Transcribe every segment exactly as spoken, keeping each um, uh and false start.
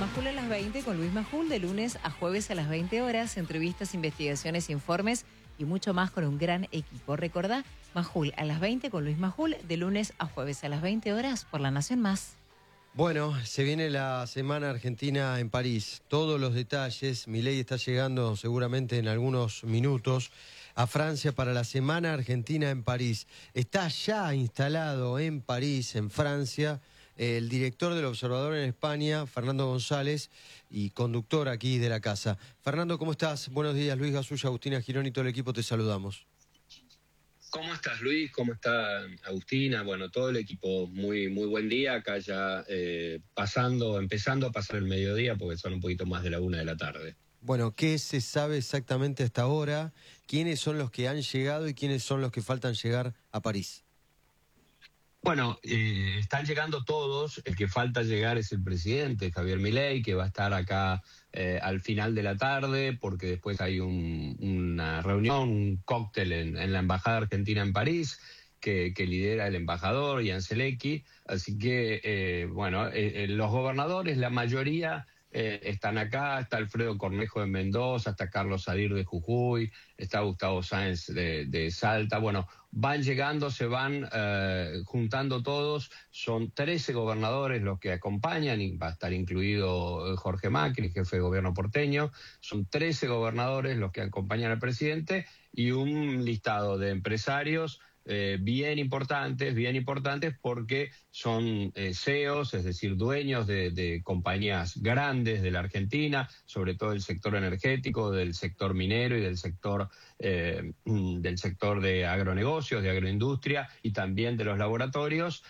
Majul a las veinte con Luis Majul, de lunes a jueves a las veinte horas, entrevistas, investigaciones, informes y mucho más con un gran equipo. Recordá, Majul a las veinte con Luis Majul, de lunes a jueves a las veinte horas por La Nación Más. Bueno, se viene la Semana Argentina en París. Todos los detalles, Milei está llegando seguramente en algunos minutos a Francia para la Semana Argentina en París. Está ya instalado en París, en Francia, el director del Observador en España, Fernando González, y conductor aquí de la casa. Fernando, ¿cómo estás? Buenos días, Luis Gasulla, Agustina Girón y todo el equipo, te saludamos. ¿Cómo estás, Luis? ¿Cómo está Agustina? Bueno, todo el equipo, muy muy buen día. Acá ya eh, pasando, empezando a pasar el mediodía, porque son un poquito más de la una de la tarde. Bueno, ¿qué se sabe exactamente hasta ahora? ¿Quiénes son los que han llegado y quiénes son los que faltan llegar a París? Bueno, eh, están llegando todos. El que falta llegar es el presidente, Javier Milei, que va a estar acá eh, al final de la tarde, porque después hay un, una reunión, un cóctel en, en la Embajada Argentina en París, que, que lidera el embajador, Jan Zelecki. Así que, eh, bueno, eh, eh, los gobernadores, la mayoría... Eh, están acá, está Alfredo Cornejo de Mendoza, está Carlos Sadir de Jujuy, está Gustavo Sáenz de, de Salta. Bueno, van llegando, se van eh, juntando todos. Son trece gobernadores los que acompañan, y va a estar incluido Jorge Macri, jefe de gobierno porteño. Son trece gobernadores los que acompañan al presidente y un listado de empresarios Eh, bien importantes, bien importantes porque son eh, C E Os, es decir, dueños de, de compañías grandes de la Argentina, sobre todo del sector energético, del sector minero y del sector eh, del sector de agronegocios, de agroindustria y también de los laboratorios,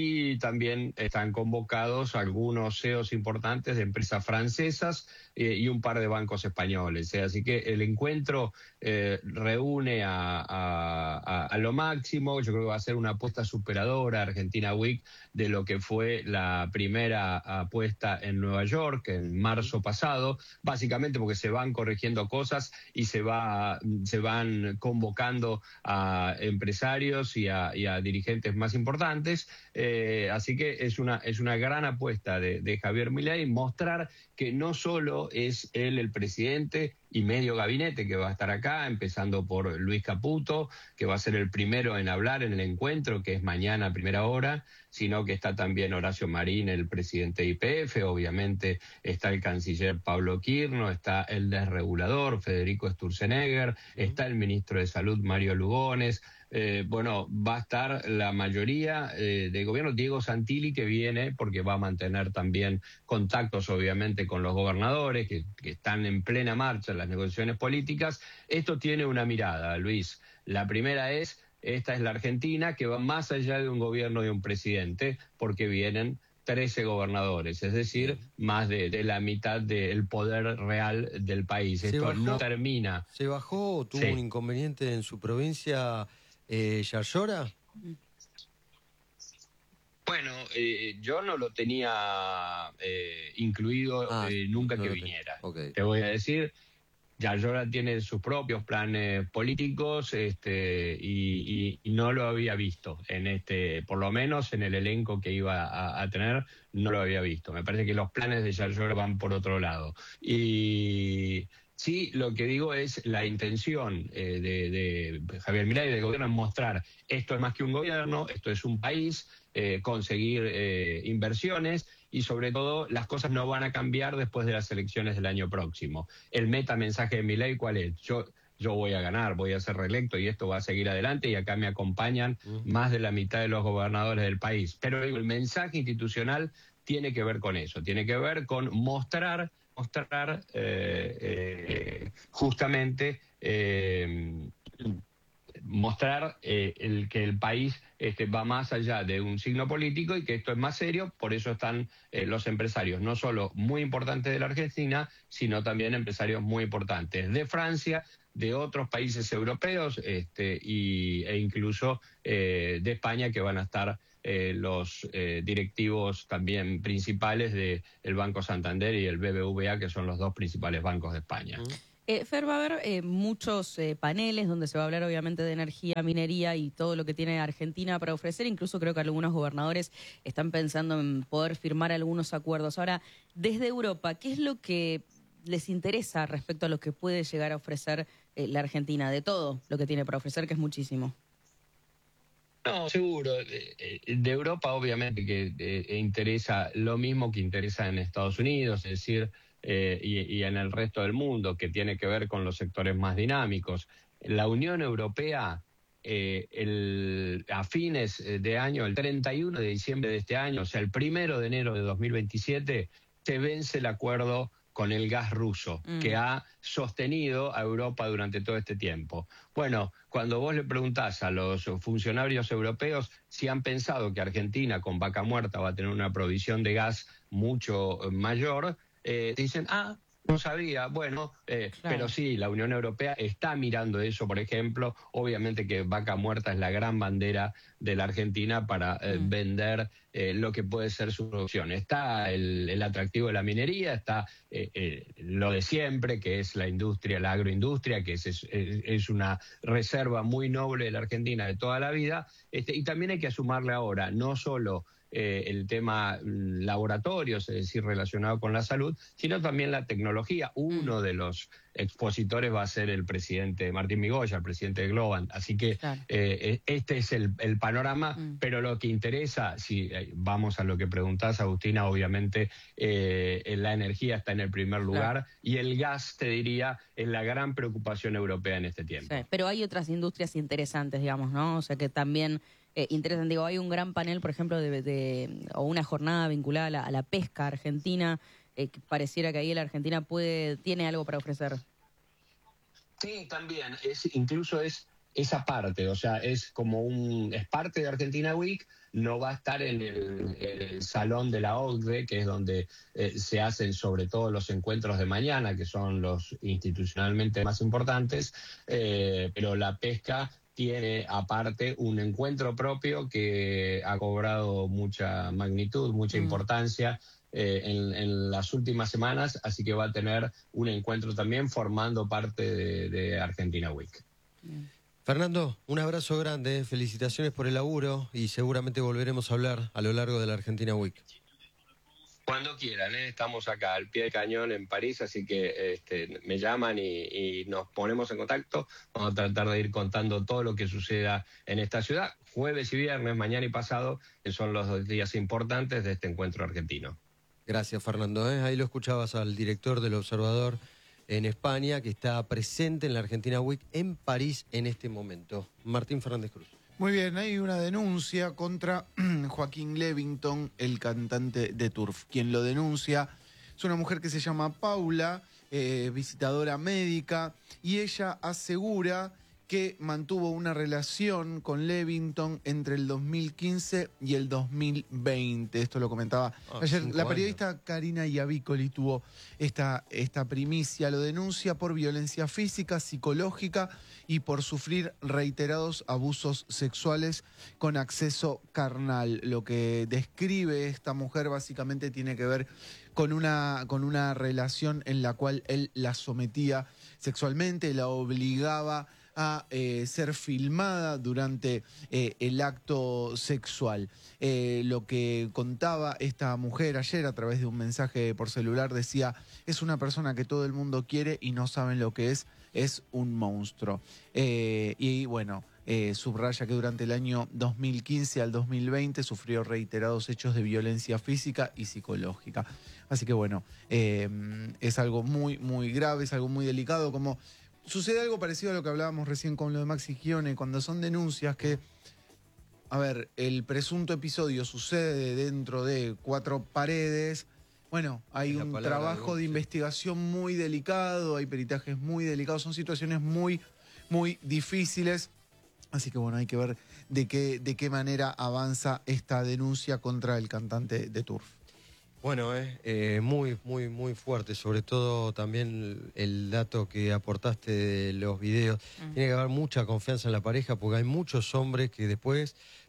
y también están convocados algunos C E Os importantes de empresas francesas eh, y un par de bancos españoles. Eh, así que el encuentro eh, reúne a, a, a, a lo máximo. Yo creo que va a ser una apuesta superadora Argentina Week de lo que fue la primera apuesta en Nueva York en marzo pasado, básicamente porque se van corrigiendo cosas y se va se van convocando a empresarios y a, y a dirigentes más importantes. Eh, así que es una es una gran apuesta de, de Javier Milei, mostrar que no solo es él el presidente y medio gabinete que va a estar acá, empezando por Luis Caputo, que va a ser el primero en hablar en el encuentro, que es mañana a primera hora, sino que está también Horacio Marín, el presidente de Y P F, obviamente está el canciller Pablo Quirno, está el desregulador Federico Sturzenegger, uh-huh. está el ministro de Salud Mario Lugones. Eh, bueno, va a estar la mayoría eh, del gobierno, Diego Santilli, que viene porque va a mantener también contactos obviamente con los gobernadores que, que están en plena marcha en las negociaciones políticas. Esto tiene una mirada, Luis. La primera es, esta es la Argentina, que va más allá de un gobierno y un presidente, porque vienen trece gobernadores, es decir, más de, de la mitad del poder real del país. Esto bajó, no termina. ¿Se bajó o tuvo sí. un inconveniente en su provincia eh, Yarlora? Bueno, eh, yo no lo tenía eh, incluido ah, eh, nunca no que viniera. Okay. Te voy a decir, Yarlora tiene sus propios planes políticos este, y, y, y no lo había visto en este, por lo menos en el elenco que iba a, a tener, no lo había visto. Me parece que los planes de Yarlora van por otro lado. Y sí, lo que digo es la intención eh, de, de Javier Milei y del gobierno es mostrar esto es más que un gobierno, esto es un país, eh, conseguir eh, inversiones y sobre todo las cosas no van a cambiar después de las elecciones del año próximo. El metamensaje de Milei, ¿cuál es? Yo, yo voy a ganar, voy a ser reelecto y esto va a seguir adelante y acá me acompañan uh-huh. más de la mitad de los gobernadores del país. Pero el mensaje institucional tiene que ver con eso, tiene que ver con mostrar mostrar eh, eh, justamente eh, mostrar eh, el que el país este, va más allá de un signo político y que esto es más serio. Por eso están eh, los empresarios no solo muy importantes de la Argentina, sino también empresarios muy importantes de Francia, de otros países europeos este, y, e incluso eh, de España, que van a estar eh, los eh, directivos también principales del Banco Santander y el B B V A, que son los dos principales bancos de España. Eh, Fer, va a haber eh, muchos eh, paneles donde se va a hablar obviamente de energía, minería y todo lo que tiene Argentina para ofrecer. Incluso creo que algunos gobernadores están pensando en poder firmar algunos acuerdos. Ahora, desde Europa, ¿qué es lo que les interesa respecto a lo que puede llegar a ofrecer eh, la Argentina? De todo lo que tiene para ofrecer, que es muchísimo. No, seguro. De, de Europa obviamente que eh, interesa lo mismo que interesa en Estados Unidos, es decir, eh, y, y en el resto del mundo, que tiene que ver con los sectores más dinámicos. La Unión Europea, eh, el, a fines de año, el treinta y uno de diciembre de este año, o sea, el primero de enero de dos mil veintisiete, se vence el acuerdo con el gas ruso, mm. que ha sostenido a Europa durante todo este tiempo. Bueno, cuando vos le preguntás a los funcionarios europeos si han pensado que Argentina con Vaca Muerta va a tener una provisión de gas mucho mayor, eh, dicen, ah, no sabía, bueno, eh, claro. Pero sí, la Unión Europea está mirando eso, por ejemplo. Obviamente que Vaca Muerta es la gran bandera de la Argentina para eh, mm. vender eh, lo que puede ser su producción. Está el, el atractivo de la minería, está eh, eh, lo de siempre, que es la industria, la agroindustria, que es, es, es una reserva muy noble de la Argentina de toda la vida. Este, y también hay que sumarle ahora, no solo Eh, el tema laboratorios, es decir, relacionado con la salud, sino también la tecnología. Uno mm. de los expositores va a ser el presidente Martín Migoya, el presidente de Globant. Así que claro. eh, este es el, el panorama, mm. pero lo que interesa, si eh, vamos a lo que preguntás, Agustina, obviamente eh, la energía está en el primer lugar, claro. y el gas, te diría, es la gran preocupación europea en este tiempo. Sí, pero hay otras industrias interesantes, digamos, ¿no? O sea, que también Eh, interesante. Digo, hay un gran panel, por ejemplo, de, de o una jornada vinculada a la, a la pesca argentina, eh, que pareciera que ahí la Argentina puede tiene algo para ofrecer. Sí, también. Es, incluso es esa parte, o sea, es como un es parte de Argentina Week, no va a estar en el, el salón de la O C D E, que es donde eh, se hacen sobre todo los encuentros de mañana, que son los institucionalmente más importantes, eh, pero la pesca tiene aparte un encuentro propio que ha cobrado mucha magnitud, mucha mm. importancia eh, en, en las últimas semanas, así que va a tener un encuentro también formando parte de, de Argentina Week. Mm. Fernando, un abrazo grande, felicitaciones por el laburo y seguramente volveremos a hablar a lo largo de la Argentina Week. Cuando quieran, ¿eh? Estamos acá al pie del cañón en París, así que este, me llaman y, y nos ponemos en contacto. Vamos a tratar de ir contando todo lo que suceda en esta ciudad. Jueves y viernes, mañana y pasado, que son los dos días importantes de este encuentro argentino. Gracias, Fernando. ¿eh? Ahí lo escuchabas al director del Observador en España, que está presente en la Argentina Week en París en este momento. Martín Fernández Cruz. Muy bien, hay una denuncia contra Joaquín Levington, el cantante de Turf. Quien lo denuncia es una mujer que se llama Paula, eh, visitadora médica, y ella asegura que mantuvo una relación con Levington entre el dos mil quince y el dos mil veinte. Esto lo comentaba ah, ayer. La periodista años. Karina Iavicoli tuvo esta, esta primicia. Lo denuncia por violencia física, psicológica y por sufrir reiterados abusos sexuales con acceso carnal. Lo que describe esta mujer básicamente tiene que ver con una, con una relación en la cual él la sometía sexualmente, la obligaba a eh, ser filmada durante eh, el acto sexual. Eh, lo que contaba esta mujer ayer a través de un mensaje por celular decía: es una persona que todo el mundo quiere y no saben lo que es, es un monstruo. Eh, y bueno, eh, subraya que durante el año dos mil quince al dos mil veinte sufrió reiterados hechos de violencia física y psicológica. Así que bueno, eh, es algo muy, muy grave, es algo muy delicado, como sucede algo parecido a lo que hablábamos recién con lo de Maxi Gione, cuando son denuncias que, a ver, el presunto episodio sucede dentro de cuatro paredes. Bueno, hay un trabajo de, de investigación muy delicado, hay peritajes muy delicados, son situaciones muy, muy difíciles. Así que bueno, hay que ver de qué, de qué manera avanza esta denuncia contra el cantante de Turf. Bueno, eh, eh, muy, muy, muy fuerte, sobre todo también el dato que aportaste de los videos. Mm. Tiene que haber mucha confianza en la pareja porque hay muchos hombres que después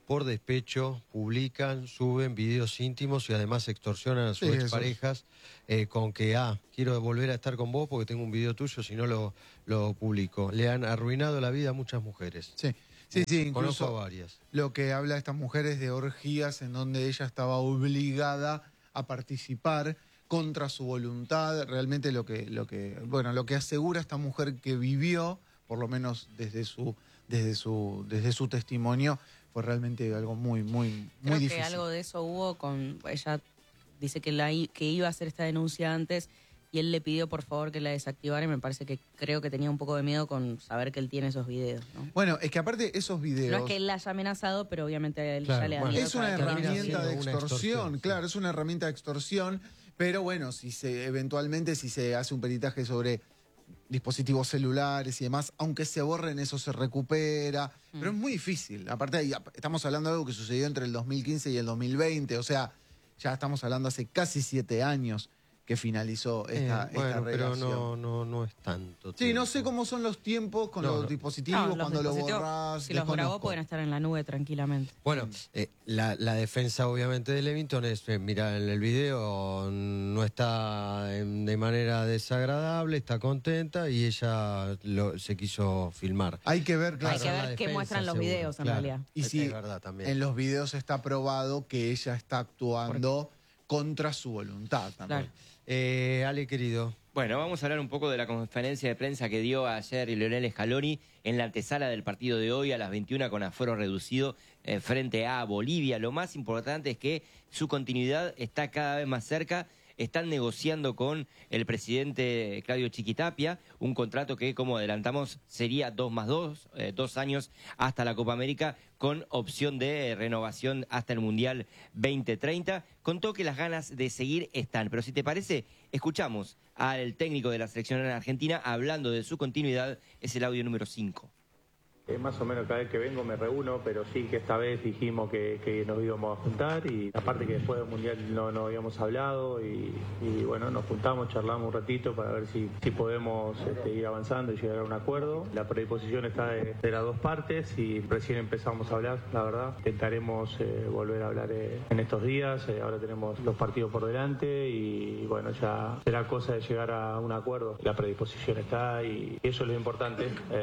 por despecho publican, suben videos íntimos y además extorsionan a sus Sí, exparejas eh, con que, ah, quiero volver a estar con vos porque tengo un video tuyo, si no lo, lo publico. Le han arruinado la vida a muchas mujeres. Sí, sí, sí, Conozco incluso a varias. lo que habla esta mujer es de orgías en donde ella estaba obligada a participar contra su voluntad. Realmente lo que, lo que, bueno, lo que asegura esta mujer que vivió, por lo menos desde su, desde su, desde su testimonio, fue realmente algo muy, muy, muy Creo difícil. que algo de eso hubo con... Ella dice que, la, i- que iba a hacer esta denuncia antes y él le pidió por favor que la desactivara y me parece que creo que tenía un poco de miedo con saber que él tiene esos videos, ¿no? Bueno, es que aparte esos videos... No es que él la haya amenazado, pero obviamente a él Claro, ya le da bueno, miedo. Es una cada vez que viene herramienta de siendo una extorsión, extorsión, sí. claro, es una herramienta de extorsión, pero bueno, si se eventualmente si se hace un peritaje sobre dispositivos celulares y demás, aunque se borren, eso se recupera, Mm. pero es muy difícil. Aparte, ahí, estamos hablando de algo que sucedió entre el dos mil quince y el dos mil veinte, o sea, ya estamos hablando hace casi siete años que finalizó esta, Eh, esta bueno, pero relación. no, no, no es tanto. Sí, no tiempo. sé cómo son los tiempos con No, los no. dispositivos, No, los cuando lo dispositivos, borrás. Si los grabó desconozco. pueden estar en la nube tranquilamente. Bueno, eh, la, la defensa obviamente de Levington es, eh, mira, en el video no está en- de manera desagradable, está contenta y ella lo- se quiso filmar. Hay que ver, claro. Hay que ver la qué defensa, muestran los seguro, videos, en claro. realidad. Y Es si verdad también. en los videos está probado que ella está actuando contra su voluntad también. Claro. Eh, Ale, querido. Bueno, vamos a hablar un poco de la conferencia de prensa que dio ayer Lionel Scaloni en la antesala del partido de hoy a las veintiuna con aforo reducido eh, frente a Bolivia. Lo más importante es que su continuidad está cada vez más cerca. Están negociando con el presidente Claudio Chiquitapia un contrato que, como adelantamos, sería dos más dos, eh, dos años hasta la Copa América, con opción de renovación hasta el Mundial veinte treinta. Contó que las ganas de seguir están, pero si te parece, escuchamos al técnico de la selección argentina hablando de su continuidad. Es el audio número cinco. Eh, más o menos cada vez que vengo me reúno, pero sí que esta vez dijimos que, que nos íbamos a juntar y aparte que después del Mundial no, no habíamos hablado y, y bueno, nos juntamos, charlamos un ratito para ver si, si podemos este, ir avanzando y llegar a un acuerdo. La predisposición está de, de las dos partes y recién empezamos a hablar, la verdad. Intentaremos eh, volver a hablar eh, en estos días, eh, ahora tenemos los partidos por delante y bueno, ya será cosa de llegar a un acuerdo. La predisposición está y eso es lo importante.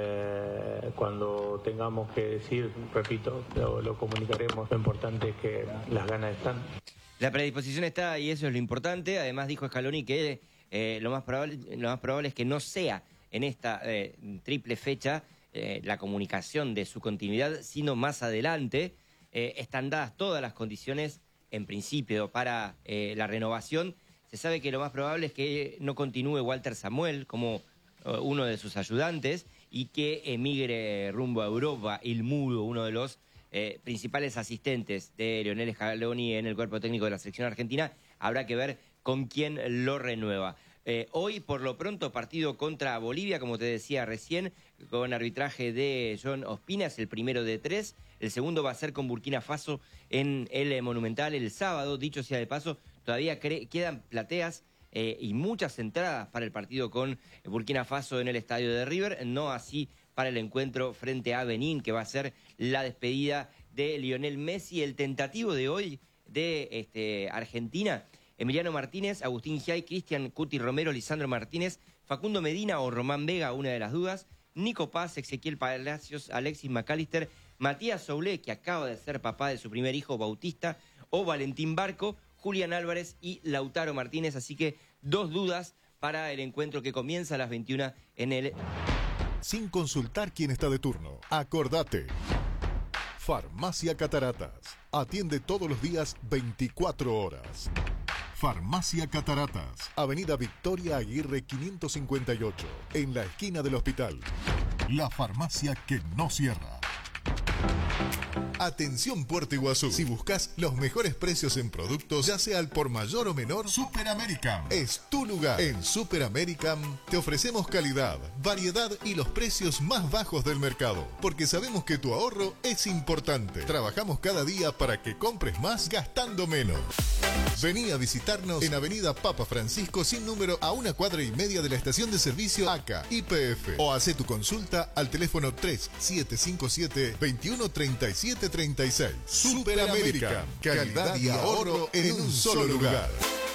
Eh, cuando tengamos que decir, repito, lo, lo comunicaremos. Lo importante es que las ganas están. La predisposición está y eso es lo importante. Además dijo Scaloni que eh, lo, más probable, lo más probable es que no sea en esta eh, triple fecha eh, la comunicación de su continuidad, sino más adelante. Eh, están dadas todas las condiciones, en principio, para eh, la renovación. Se sabe que lo más probable es que no continúe Walter Samuel como uh, uno de sus ayudantes y que emigre rumbo a Europa Il Mudo, uno de los eh, principales asistentes de Lionel Scaloni en el cuerpo técnico de la selección argentina. Habrá que ver con quién lo renueva. Eh, hoy, por lo pronto, partido contra Bolivia, como te decía recién, con arbitraje de John Ospina, es el primero de tres. El segundo va a ser con Burkina Faso en el Monumental el sábado. Dicho sea de paso, todavía quedan plateas Eh, y muchas entradas para el partido con Burkina Faso en el estadio de River, no así para el encuentro frente a Benín, que va a ser la despedida de Lionel Messi. El tentativo de hoy de este, Argentina, Emiliano Martínez, Agustín Giay, Cristian Cuti Romero, Lisandro Martínez, Facundo Medina o Román Vega, una de las dudas, Nico Paz, Ezequiel Palacios, Alexis McAllister, Matías Soulé, que acaba de ser papá de su primer hijo Bautista, o Valentín Barco, Julián Álvarez y Lautaro Martínez. Así que dos dudas para el encuentro que comienza a las veintiuna en el... Sin consultar quién está de turno. Acordate. Farmacia Cataratas. Atiende todos los días veinticuatro horas. Farmacia Cataratas. Avenida Victoria Aguirre quinientos cincuenta y ocho. En la esquina del hospital. La farmacia que no cierra. Atención Puerto Iguazú. Si buscas los mejores precios en productos, ya sea al por mayor o menor, Super American es tu lugar. En Super American te ofrecemos calidad, variedad y los precios más bajos del mercado, porque sabemos que tu ahorro es importante. Trabajamos cada día para que compres más gastando menos. Vení a visitarnos en Avenida Papa Francisco sin número a una cuadra y media de la estación de servicio A C A Y P F o hacé tu consulta al teléfono tres siete cinco siete, veintiuno treinta y siete treinta y seis. Superamérica, calidad y ahorro en un solo lugar.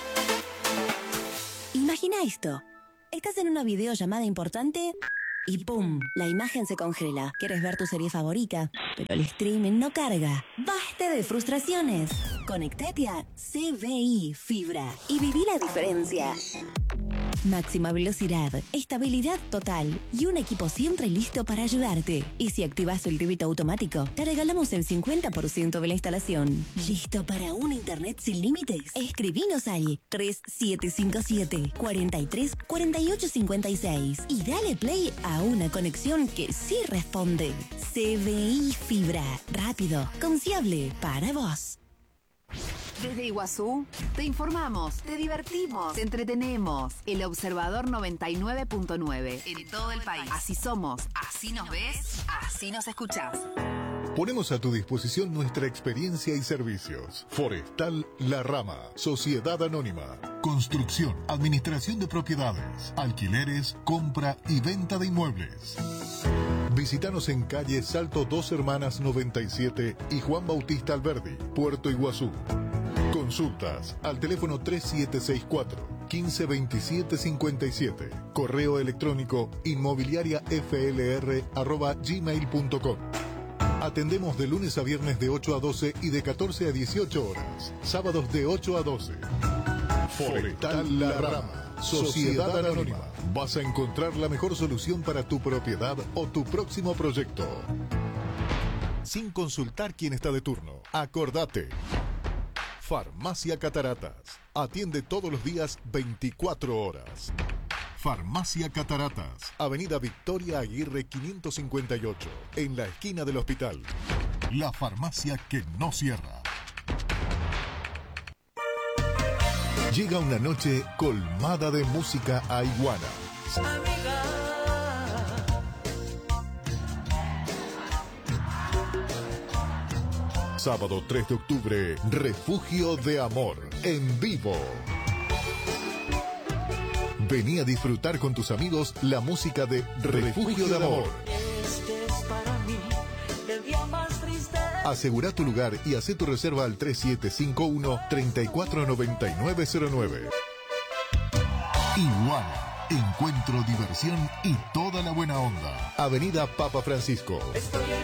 Imagina esto. Estás en una videollamada importante y ¡pum! La imagen se congela. Quieres ver tu serie favorita, pero el streaming no carga. ¡Basta de frustraciones! Conectate a C B I Fibra y viví la diferencia. Máxima velocidad, estabilidad total y un equipo siempre listo para ayudarte. Y si activas el débito automático, te regalamos el cincuenta por ciento de la instalación. ¿Listo para un internet sin límites? Escribinos al tres siete cinco siete, cuatro tres, cuatro ocho cinco seis y dale play a una conexión que sí responde. C B I Fibra, rápido, confiable para vos. Desde Iguazú, te informamos, te divertimos, te entretenemos. El Observador noventa y nueve punto nueve. En todo el país. Así somos, así nos ves, así nos escuchás. Ponemos a tu disposición nuestra experiencia y servicios. Forestal La Rama, Sociedad Anónima. Construcción, administración de propiedades, alquileres, compra y venta de inmuebles. Visítanos en calle Salto Dos Hermanas noventa y siete y Juan Bautista Alberdi, Puerto Iguazú. Consultas al teléfono tres siete seis cuatro, quince veintisiete cincuenta y siete. Correo electrónico inmobiliaria f l r arroba gmail punto com. Atendemos de lunes a viernes de ocho a doce y de catorce a dieciocho horas. Sábados de ocho a doce. Forestal La Rama, Sociedad Anónima. Vas a encontrar la mejor solución para tu propiedad o tu próximo proyecto. Sin consultar quién está de turno. Acordate. Farmacia Cataratas. Atiende todos los días veinticuatro horas. Farmacia Cataratas. Avenida Victoria Aguirre quinientos cincuenta y ocho. En la esquina del hospital. La farmacia que no cierra. Llega una noche colmada de música a Iguana. Sábado tres de octubre, Refugio de Amor, en vivo. Vení a disfrutar con tus amigos la música de Refugio de Amor. Asegura tu lugar y haz tu reserva al tres siete cinco uno, tres cuatro nueve nueve cero nueve. Iguana, encuentro, diversión y toda la buena onda. Avenida Papa Francisco.